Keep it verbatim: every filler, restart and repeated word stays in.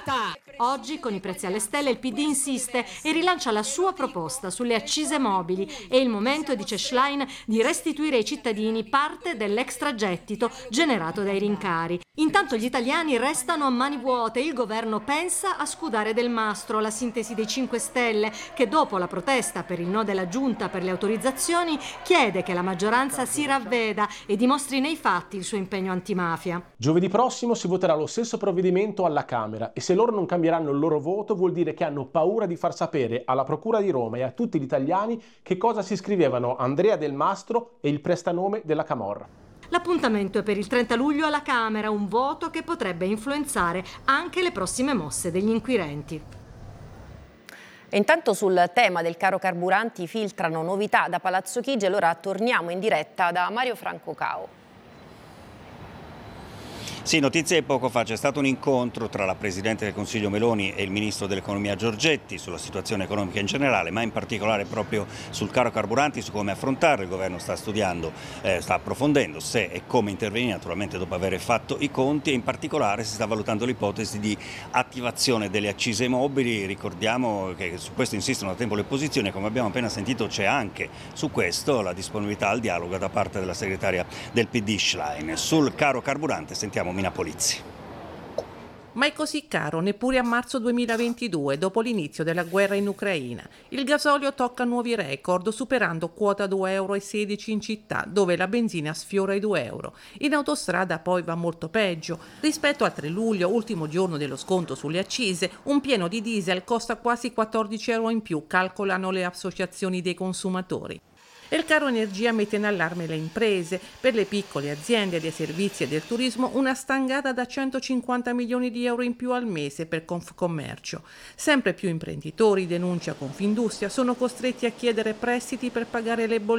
sbagliata! Oggi, con i prezzi alle stelle, il P D insiste e rilancia la sua proposta sulle accise mobili. È il momento, dice Schlein, di restituire ai cittadini parte dell'extragettito generato dai rincari. Intanto gli italiani restano a mani vuote. Il governo pensa a scudare Del Mastro, la sintesi dei cinque Stelle, che dopo la protesta per il no della Giunta per le autorizzazioni chiede che la maggioranza si ravveda e dimostri nei fatti il suo impegno antimafia. Giovedì prossimo si voterà lo stesso provvedimento alla Camera e se loro non cambieranno il loro voto vuol dire che hanno paura di far sapere alla Procura di Roma e a tutti gli italiani che cosa si scrivevano Andrea Del Mastro e il prestanome della Camorra. L'appuntamento è per il trenta luglio alla Camera, un voto che potrebbe influenzare anche le prossime mosse degli inquirenti. E intanto sul tema del caro carburanti filtrano novità da Palazzo Chigi, allora torniamo in diretta da Mario Franco Cao. Sì, notizie poco fa c'è stato un incontro tra la Presidente del Consiglio Meloni e il Ministro dell'Economia Giorgetti sulla situazione economica in generale, ma in particolare proprio sul caro carburanti, su come affrontarlo. Il Governo sta studiando, eh, sta approfondendo se e come intervenire, naturalmente dopo aver fatto i conti, e in particolare si sta valutando l'ipotesi di attivazione delle accise mobili. Ricordiamo che su questo insistono da tempo le opposizioni e, come abbiamo appena sentito, c'è anche su questo la disponibilità al dialogo da parte della segretaria del P D Schlein. Sul caro carburante sentiamo Mina Polizzi. Mai così caro neppure a marzo duemilaventidue, dopo l'inizio della guerra in Ucraina. Il gasolio tocca nuovi record, superando quota due virgola sedici euro in città, dove la benzina sfiora i due euro. In autostrada poi va molto peggio. Rispetto al tre luglio, ultimo giorno dello sconto sulle accise, un pieno di diesel costa quasi quattordici euro in più, calcolano le associazioni dei consumatori. E il caro energia mette in allarme le imprese. Per le piccole aziende dei servizi e del turismo una stangata da centocinquanta milioni di euro in più al mese per Confcommercio. Sempre più imprenditori, denuncia Confindustria, sono costretti a chiedere prestiti per pagare le bollette